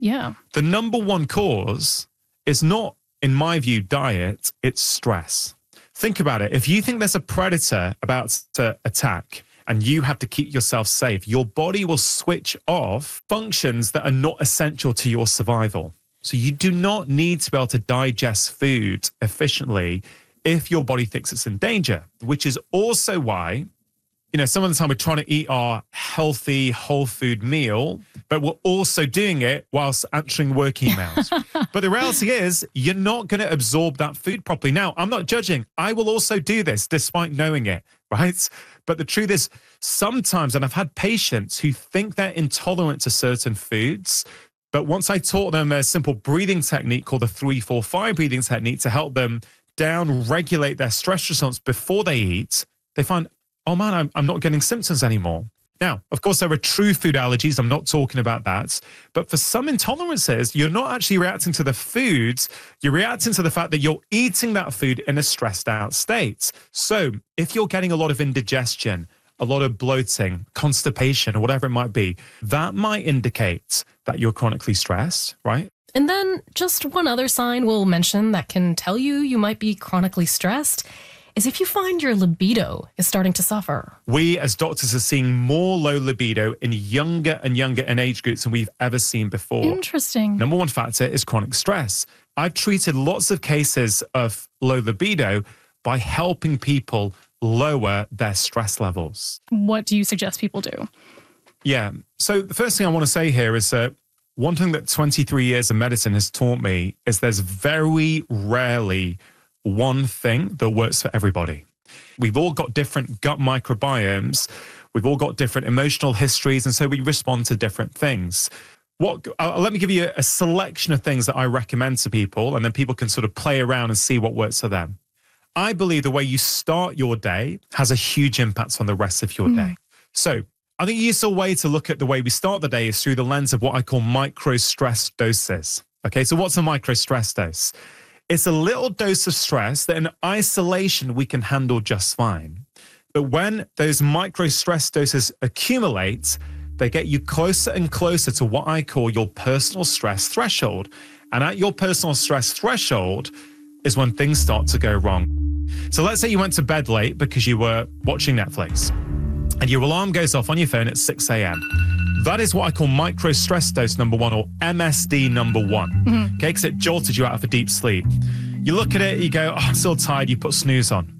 Yeah. The number one cause is not, in my view, diet, it's stress. Think about it. If you think there's a predator about to attack and you have to keep yourself safe, your body will switch off functions that are not essential to your survival. So you do not need to be able to digest food efficiently if your body thinks it's in danger, which is also why, some of the time we're trying to eat our healthy, whole food meal, but we're also doing it whilst answering work emails. But the reality is you're not going to absorb that food properly. Now, I'm not judging. I will also do this despite knowing it, right? But the truth is sometimes, and I've had patients who think they're intolerant to certain foods, but once I taught them a simple breathing technique called the 3-4-5 breathing technique to help them down regulate their stress response before they eat, they find, oh man, I'm not getting symptoms anymore. Now, of course, there are true food allergies. I'm not talking about that. But for some intolerances, you're not actually reacting to the foods. You're reacting to the fact that you're eating that food in a stressed out state. So if you're getting a lot of indigestion, a lot of bloating, constipation, or whatever it might be, that might indicate that you're chronically stressed, right? And then just one other sign we'll mention that can tell you might be chronically stressed is if you find your libido is starting to suffer. We as doctors are seeing more low libido in younger and younger in age groups than we've ever seen before. Interesting. Number one factor is chronic stress. I've treated lots of cases of low libido by helping people lower their stress levels. What do you suggest people do? Yeah. So the first thing I want to say here is that one thing that 23 years of medicine has taught me is there's very rarely one thing that works for everybody. We've all got different gut microbiomes. We've all got different emotional histories. And so we respond to different things. Let me give you a selection of things that I recommend to people, and then people can sort of play around and see what works for them. I believe the way you start your day has a huge impact on the rest of your day. So I think a useful way to look at the way we start the day is through the lens of what I call micro stress doses. Okay, so what's a micro stress dose? It's a little dose of stress that in isolation we can handle just fine. But when those micro stress doses accumulate, they get you closer and closer to what I call your personal stress threshold. And at your personal stress threshold is when things start to go wrong. So let's say you went to bed late because you were watching Netflix and your alarm goes off on your phone at 6 a.m. That is what I call micro stress dose number one, or MSD number one. Okay, because it jolted you out of a deep sleep. You look at it, you go, oh, I'm still tired, you put snooze on.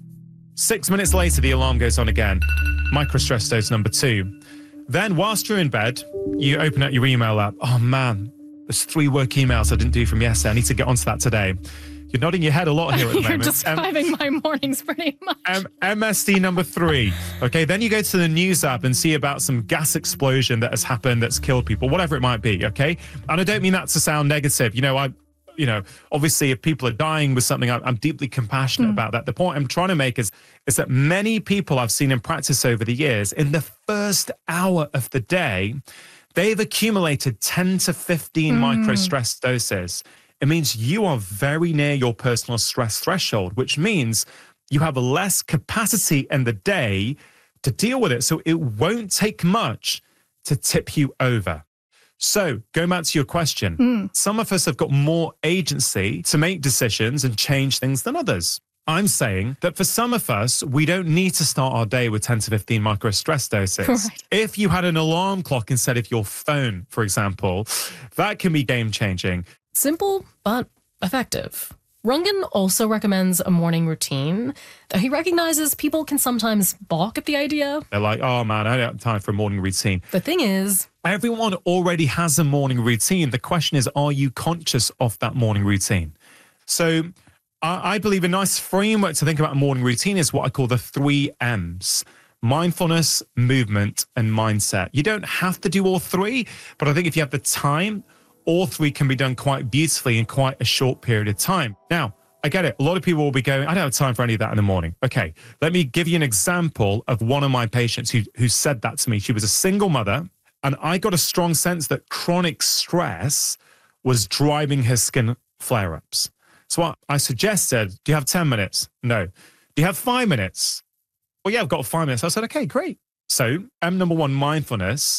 6 minutes later, the alarm goes on again. Micro stress dose number two. Then whilst you're in bed, you open up your email app. Oh man, there's 3 work emails I didn't do from yesterday. I need to get onto that today. You're nodding your head a lot here at the moment. You're describing my mornings pretty much. MSD number 3. Okay, then you go to the news app and see about some gas explosion that has happened that's killed people, whatever it might be, okay? And I don't mean that to sound negative. Obviously if people are dying with something, I'm deeply compassionate about that. The point I'm trying to make is that many people I've seen in practice over the years, in the first hour of the day, they've accumulated 10 to 15 micro stress doses. It means you are very near your personal stress threshold, which means you have less capacity in the day to deal with it. So it won't take much to tip you over. So going back to your question, some of us have got more agency to make decisions and change things than others. I'm saying that for some of us, we don't need to start our day with 10 to 15 micro stress doses. Right. If you had an alarm clock instead of your phone, for example, that can be game changing. Simple, but effective. Rungan also recommends a morning routine, though he recognizes people can sometimes balk at the idea. They're like, oh man, I don't have time for a morning routine. The thing is, everyone already has a morning routine. The question is, are you conscious of that morning routine? So I believe a nice framework to think about a morning routine is what I call the 3 M's. Mindfulness, movement, and mindset. You don't have to do all 3, but I think if you have the time, all 3 can be done quite beautifully in quite a short period of time. Now, I get it. A lot of people will be going, I don't have time for any of that in the morning. Okay, let me give you an example of one of my patients who said that to me. She was a single mother, and I got a strong sense that chronic stress was driving her skin flare-ups. So I suggested, do you have 10 minutes? No. Do you have 5 minutes? Well, yeah, I've got 5 minutes. I said, okay, great. So M number 1, mindfulness.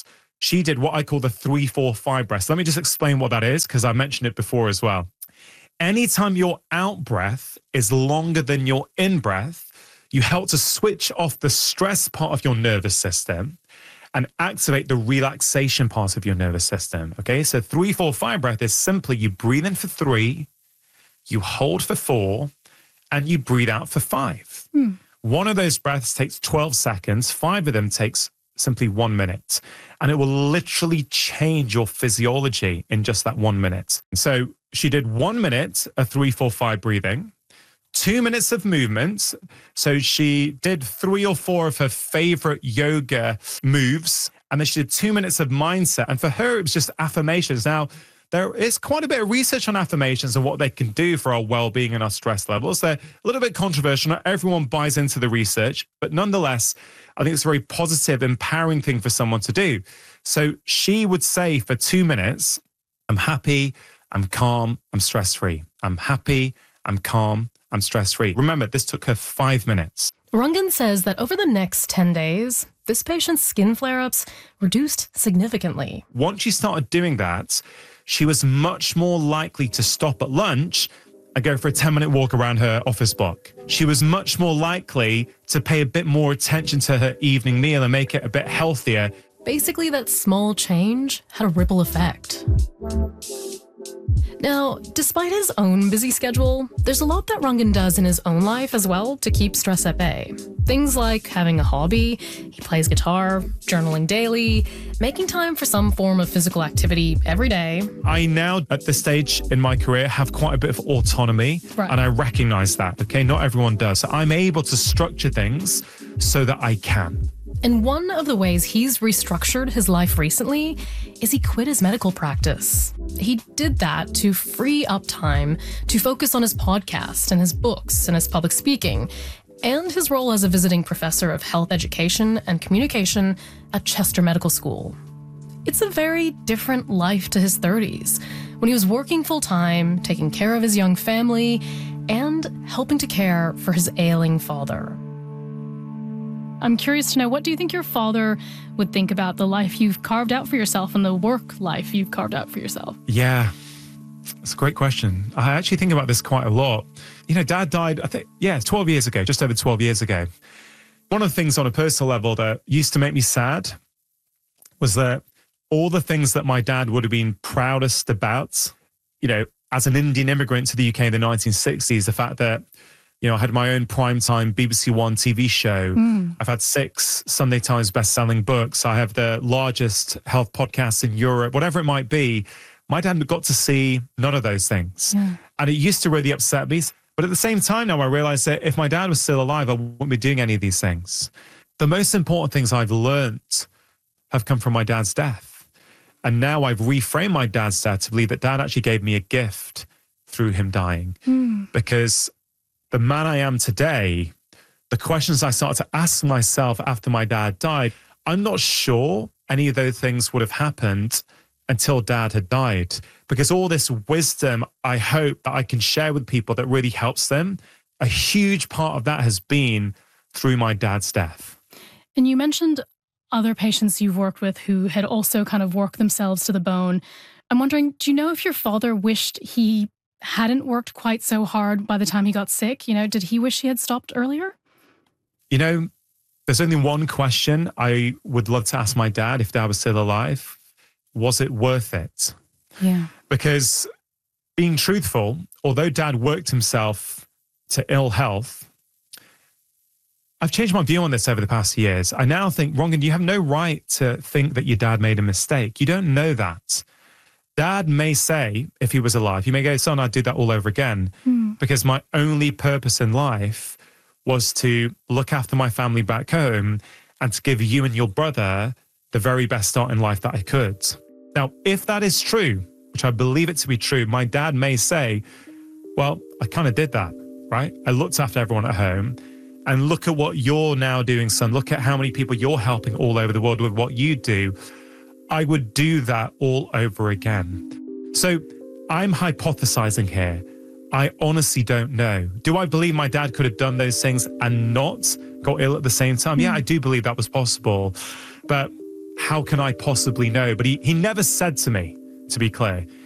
she did what I call the 3-4-5 breath. Let me just explain what that is, because I mentioned it before as well. Anytime your out breath is longer than your in breath, you help to switch off the stress part of your nervous system and activate the relaxation part of your nervous system. Okay, so 3-4-5 breath is simply you breathe in for 3, you hold for 4, and you breathe out for 5. One of those breaths takes 12 seconds, 5 of them takes simply 1 minute. And it will literally change your physiology in just that 1 minute. So she did 1 minute of 3-4-5 breathing, 2 minutes of movement. So she did 3 or 4 of her favorite yoga moves. And then she did 2 minutes of mindset. And for her, it was just affirmations. Now, there is quite a bit of research on affirmations and what they can do for our well-being and our stress levels. They're a little bit controversial. Not everyone buys into the research, but nonetheless, I think it's a very positive, empowering thing for someone to do. So she would say for 2 minutes, I'm happy, I'm calm, I'm stress-free. I'm happy, I'm calm, I'm stress-free. Remember, this took her 5 minutes. Rangan says that over the next 10 days, this patient's skin flare-ups reduced significantly. Once she started doing that, she was much more likely to stop at lunch and go for a 10-minute walk around her office block. She was much more likely to pay a bit more attention to her evening meal and make it a bit healthier. Basically, that small change had a ripple effect. Now, despite his own busy schedule, there's a lot that Rangan does in his own life as well to keep stress at bay. Things like having a hobby, he plays guitar, journaling daily, making time for some form of physical activity every day. I now, at this stage in my career, have quite a bit of autonomy, and I recognize that, okay? Not everyone does. So I'm able to structure things so that I can. And one of the ways he's restructured his life recently is he quit his medical practice. He did that to free up time to focus on his podcast and his books and his public speaking and his role as a visiting professor of health education and communication at Chester Medical School. It's a very different life to his 30s, when he was working full-time, taking care of his young family, and helping to care for his ailing father. I'm curious to know, what do you think your father would think about the life you've carved out for yourself and the work life you've carved out for yourself? Yeah, that's a great question. I actually think about this quite a lot. You know, Dad died, 12 years ago, just over 12 years ago. One of the things on a personal level that used to make me sad was that all the things that my dad would have been proudest about, you know, as an Indian immigrant to the UK in the 1960s, the fact that, you know, I had my own primetime BBC One TV show. I've had 6 Sunday Times best-selling books. I have the largest health podcast in Europe, whatever it might be. My dad got to see none of those things. And it used to really upset me. But at the same time now, I realized that if my dad was still alive, I wouldn't be doing any of these things. The most important things I've learned have come from my dad's death. And now I've reframed my dad's death to believe that Dad actually gave me a gift through him dying. Because the man I am today, the questions I started to ask myself after my dad died, I'm not sure any of those things would have happened until Dad had died. Because all this wisdom, I hope that I can share with people that really helps them, a huge part of that has been through my dad's death. And you mentioned other patients you've worked with who had also kind of worked themselves to the bone. I'm wondering, do you know if your father wished he hadn't worked quite so hard by the time he got sick? You know, did he wish he had stopped earlier? You know, there's only one question I would love to ask my dad if Dad was still alive. Was it worth it? Yeah. Because being truthful, although Dad worked himself to ill health, I've changed my view on this over the past years. I now think, Rangan, you have no right to think that your dad made a mistake. You don't know that. Dad may say, if he was alive, he may go, son, I'd do that all over again, because my only purpose in life was to look after my family back home and to give you and your brother the very best start in life that I could. Now, if that is true, which I believe it to be true, my dad may say, well, I kind of did that, right? I looked after everyone at home, and look at what you're now doing, son. Look at how many people you're helping all over the world with what you do. I would do that all over again. So I'm hypothesizing here. I honestly don't know. Do I believe my dad could have done those things and not got ill at the same time? Yeah, I do believe that was possible. But how can I possibly know? But he never said to me, to be clear,